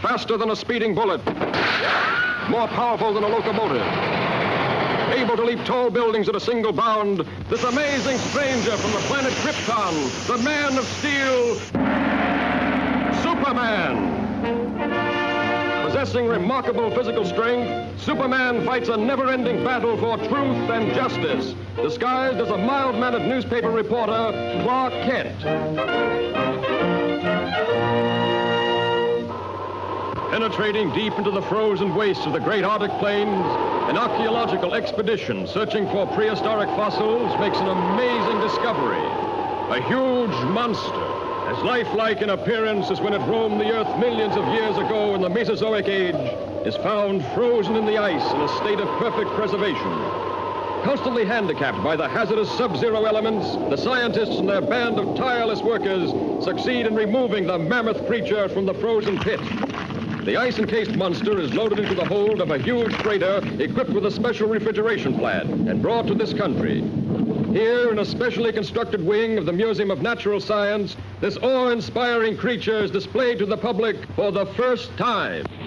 faster than a speeding bullet, more powerful than a locomotive, able to leap tall buildings at a single bound, this amazing stranger from the planet Krypton, the Man of Steel, Superman. Possessing remarkable physical strength, Superman fights a never-ending battle for truth and justice, disguised as a mild-mannered newspaper reporter, Clark Kent. Penetrating deep into the frozen wastes of the great Arctic plains, an archaeological expedition searching for prehistoric fossils makes an amazing discovery. A huge monster, as lifelike in appearance as when it roamed the Earth millions of years ago in the Mesozoic Age, is found frozen in the ice in a state of perfect preservation. Constantly handicapped by the hazardous sub-zero elements, the scientists and their band of tireless workers succeed in removing the mammoth creature from the frozen pit. The ice-encased monster is loaded into the hold of a huge freighter equipped with a special refrigeration plant and brought to this country. Here, in a specially constructed wing of the Museum of Natural Science, this awe-inspiring creature is displayed to the public for the first time.